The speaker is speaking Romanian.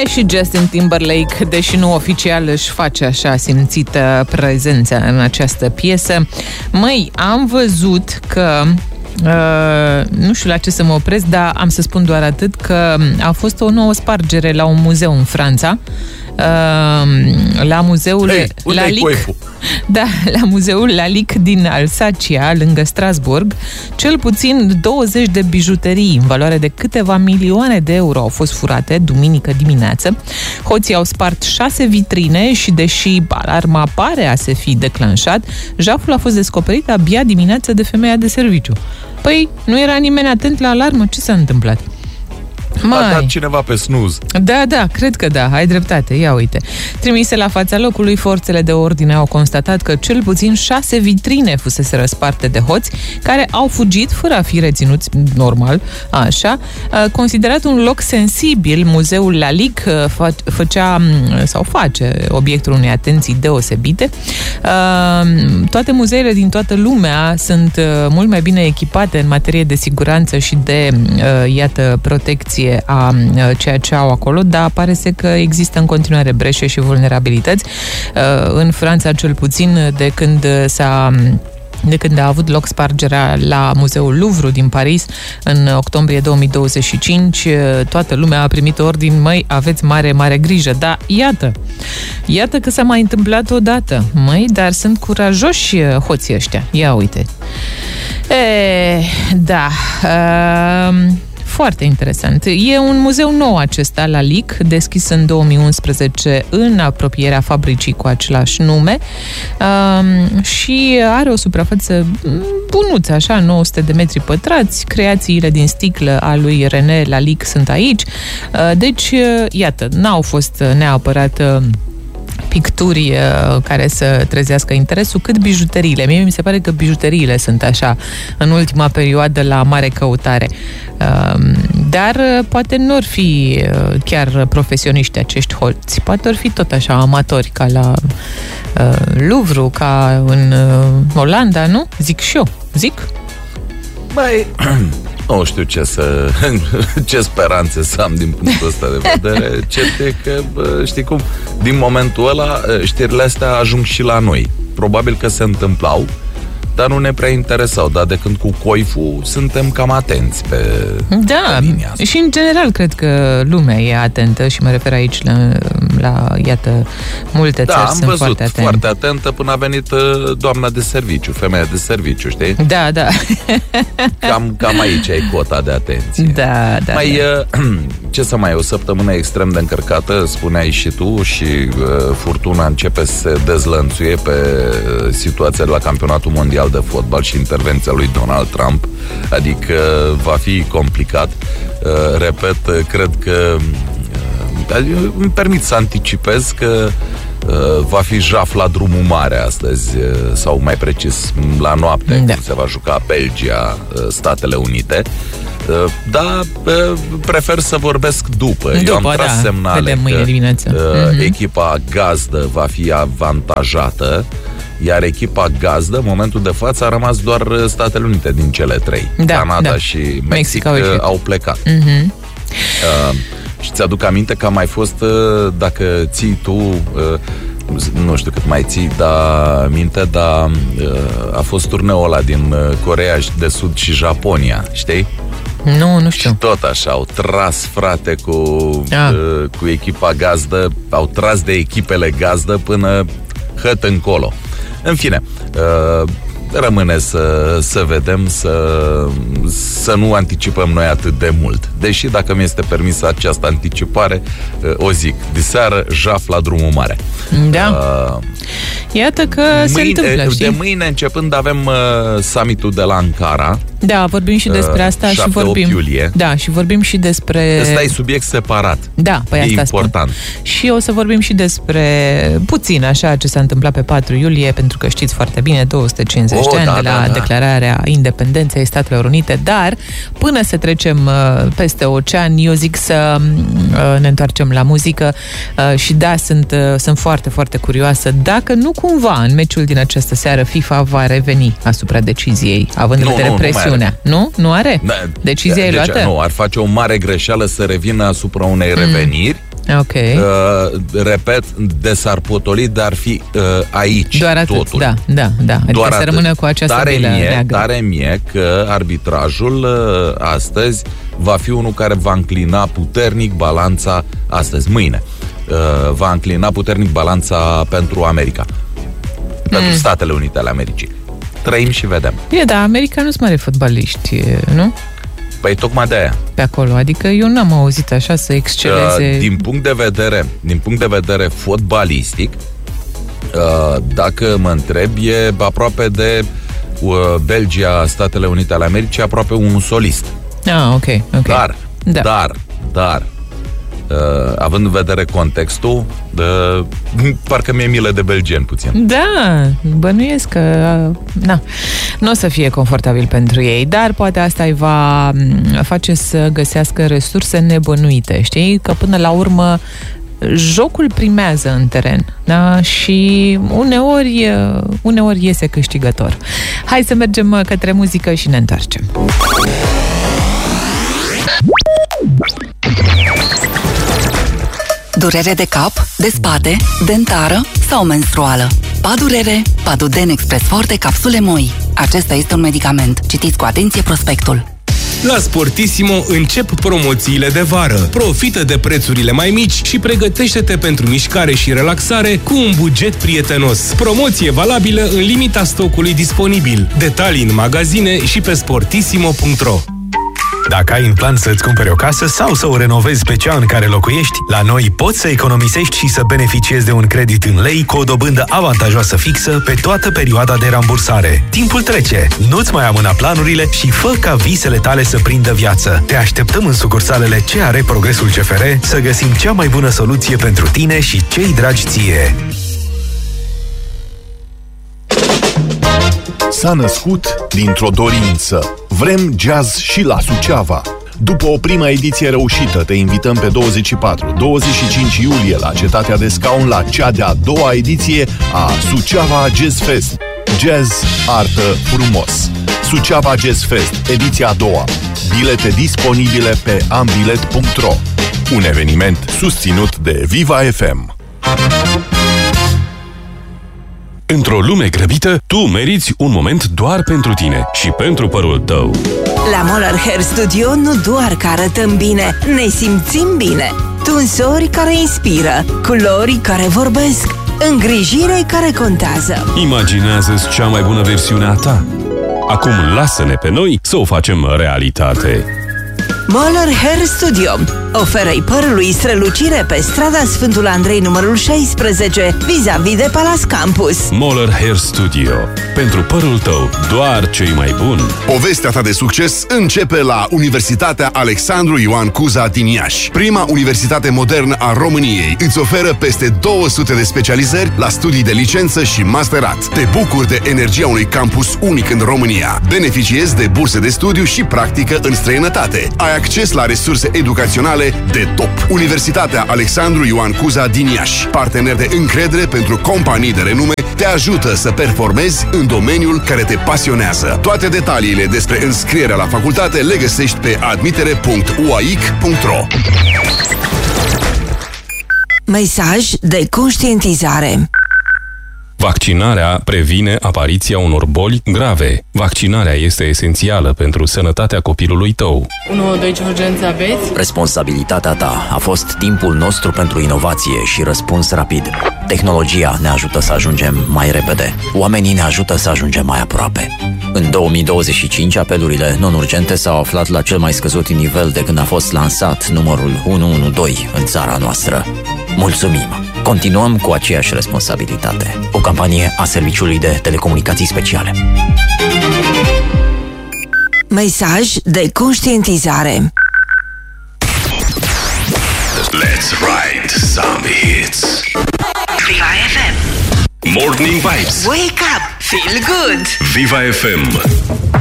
și Justin Timberlake, deși nu oficial, își face așa simțită prezența în această piesă. Măi, am văzut că nu știu la ce să mă opresc, dar am să spun doar atât că a fost o nouă spargere la un muzeu în Franța. La muzeul Lalique. Da, la muzeul Lalique din Alsacia, lângă Strasburg, cel puțin 20 de bijuterii în valoare de câteva milioane de euro au fost furate duminică dimineață. Hoții au spart 6 vitrine și deși alarma pare a se fi declanșat, jaful a fost descoperit abia dimineața de femeia de serviciu. Păi, nu era nimeni atent la alarmă? Ce s-a întâmplat? A dat cineva pe snooze. Da, cred că da, ai dreptate, ia uite. Trimise la fața locului, forțele de ordine au constatat că cel puțin 6 vitrine fusese răsparte de hoți, care au fugit fără a fi reținuți normal, așa. Considerat un loc sensibil, muzeul Lalique face obiectul unei atenții deosebite. Toate muzeele din toată lumea sunt mult mai bine echipate în materie de siguranță și de, iată, protecție a ceea ce au acolo, dar pare să că există în continuare breșe și vulnerabilități. În Franța, cel puțin, de când a avut loc spargerea la Muzeul Louvre din Paris în octombrie 2025, toată lumea a primit ordin, măi, aveți mare grijă. Dar iată că s-a mai întâmplat odată, măi, dar sunt curajoși hoții ăștia. Ia uite. Foarte interesant. E un muzeu nou acesta, Lalique, deschis în 2011 în apropierea fabricii cu același nume și are o suprafață bunuță, așa, 900 de metri pătrați. Creațiile din sticlă a lui René Lalique sunt aici. Deci, iată, n-au fost neapărat picturi care să trezească interesul, cât bijuteriile. Mie mi se pare că bijuteriile sunt așa în ultima perioadă la mare căutare. Dar poate nu or fi chiar profesioniști acești hoți. Poate or fi tot așa amatori, ca la Louvre, ca în Olanda, nu? Zic și eu. Zic? Băi, nu știu ce speranțe să am din punctul ăsta de vedere. Cert e că, știi cum, din momentul ăla, știrile astea ajung și la noi. Probabil că se întâmplau, dar nu ne prea interesau. Dar de când cu coiful suntem cam atenți pe linia asta. Și în general cred că lumea e atentă și mă refer aici la iată, multe țări sunt foarte atente. Foarte atentă până a venit doamna de serviciu, femeia de serviciu, știi? Da. Cam aici ai cota de atenție. Da. Ce să mai e, o săptămână extrem de încărcată, spuneai și tu, și furtuna începe să se dezlănțuie pe situația de la Campionatul Mondial de Fotbal și intervenția lui Donald Trump, adică va fi complicat. Repet, cred că îmi permit să anticipez că va fi jaf la drumul mare astăzi, sau mai precis la noapte, când se va juca Belgia, Statele Unite. Dar prefer să vorbesc după. Eu am tras semnale că echipa gazdă va fi avantajată, iar echipa gazdă, în momentul de față, a rămas doar Statele Unite din cele trei. Canada și Mexic au plecat. Și ți-aduc aminte că a mai fost, dacă ții tu, nu știu cât mai ții minte, dar a fost turneul ăla din Coreea de Sud și Japonia, știi? Nu știu. Și tot așa, au tras, frate, cu echipa gazdă, au tras de echipele gazdă până hăt încolo. În fine, rămâne să vedem, să nu anticipăm noi atât de mult. Deși, dacă mi este permisă această anticipare, o zic, diseară, jaf la drumul mare. Iată că se întâmplă, știi? De mâine începând avem summitul de la Ankara. Da, vorbim și despre asta și vorbim. Iulie. Da, și vorbim și despre. Ăsta e subiect separat. Da, păi asta important. Spun. Și o să vorbim și despre puțin așa ce s-a întâmplat pe 4 iulie, pentru că știți foarte bine, 250 de ani de la declararea independenței Statelor Unite, dar până să trecem peste ocean, eu zic să ne întoarcem la muzică și da, sunt foarte, foarte curioasă dacă nu cumva în meciul din această seară FIFA va reveni asupra deciziei, având în vedere presiunea. Nu are? Decizia e luată? Nu, ar face o mare greșeală să revină asupra unei reveniri Ok. Repet, de s-ar potoli, dar fi aici. Doar atât, totul. da. Adică doar să rămână cu această bilă neagră. Tare mie că arbitrajul astăzi va fi unul care va înclina puternic balanța mâine. Va înclina puternic balanța pentru America. Pentru Statele Unite ale Americii. Trăim și vedem. Da, America nu sunt mare fotbaliști, nu? Păi tocmai de aia. Pe acolo, adică eu n-am auzit așa să exceleze. Din punct de vedere fotbalistic, dacă mă întreb, e aproape de Belgia, Statele Unite ale Americii, aproape un solist. Ok. Dar având în vedere contextul, parcă mi-e milă de belgieni puțin. Da, bănuiesc că nu o să fie confortabil pentru ei, dar poate asta îi va face să găsească resurse nebănuite, știi? Că până la urmă jocul primează în teren, da? Și uneori iese câștigător. Hai să mergem către muzică și ne întoarcem. Durere de cap, de spate, dentară sau menstruală. Padurere, Paduden Express Forte capsule moi. Acesta este un medicament. Citiți cu atenție prospectul. La Sportissimo încep promoțiile de vară. Profită de prețurile mai mici și pregătește-te pentru mișcare și relaxare cu un buget prietenos. Promoție valabilă în limita stocului disponibil. Detalii în magazine și pe sportissimo.ro. Dacă ai în plan să-ți cumperi o casă sau să o renovezi pe cea în care locuiești, la noi poți să economisești și să beneficiezi de un credit în lei cu o dobândă avantajoasă fixă pe toată perioada de rambursare. Timpul trece, nu-ți mai amâna planurile și fă ca visele tale să prindă viață. Te așteptăm în sucursalele CR Progresul CFR să găsim cea mai bună soluție pentru tine și cei dragi ție. S-a născut dintr-o dorință. Vrem jazz și la Suceava. După o prima ediție reușită, te invităm pe 24-25 iulie la Cetatea de Scaun la cea de-a doua ediție a Suceava Jazz Fest. Jazz, artă, frumos. Suceava Jazz Fest, ediția a doua. Bilete disponibile pe ambilet.ro. Un eveniment susținut de Viva FM. Într-o lume grăbită, tu meriți un moment doar pentru tine și pentru părul tău. La Molar Hair Studio nu doar că arătăm bine, ne simțim bine. Tunsori care inspiră, culori care vorbesc, îngrijire care contează. Imaginează-ți cea mai bună versiune a ta. Acum lasă-ne pe noi să o facem realitate. Molar Hair Studio oferă-i părului strălucire pe strada Sfântul Andrei numărul 16, vis-a-vis de Palace Campus. Molar Hair Studio. Pentru părul tău, doar cei mai buni. Povestea ta de succes începe la Universitatea Alexandru Ioan Cuza din Iași. Prima universitate modernă a României îți oferă peste 200 de specializări la studii de licență și masterat. Te bucuri de energia unui campus unic în România. Beneficiezi de burse de studiu și practică în străinătate. Ai acces la resurse educaționale de top. Universitatea Alexandru Ioan Cuza din Iași, partener de încredere pentru companii de renume, te ajută să performezi în domeniul care te pasionează. Toate detaliile despre înscrierea la facultate le găsești pe admitere.uaic.ro. Mesaj de conștientizare. Vaccinarea previne apariția unor boli grave. Vaccinarea este esențială pentru sănătatea copilului tău. 112 urgență aveți? Responsabilitatea ta a fost timpul nostru pentru inovație și răspuns rapid. Tehnologia ne ajută să ajungem mai repede. Oamenii ne ajută să ajungem mai aproape. În 2025, apelurile non-urgente s-au aflat la cel mai scăzut nivel de când a fost lansat numărul 112 în țara noastră. Mulțumim! Continuăm cu aceeași responsabilitate. O campanie a Serviciului de Telecomunicații Speciale. Mesaj de conștientizare. Let's ride zombie hits. Viva FM. Morning Vibes. Wake up. Feel good. Viva FM.